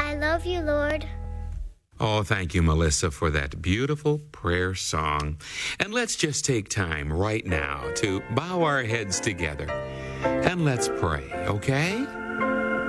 I love you, Lord. Oh, thank you, Melissa, for that beautiful prayer song. And let's just take time right now to bow our heads together and let's pray, okay?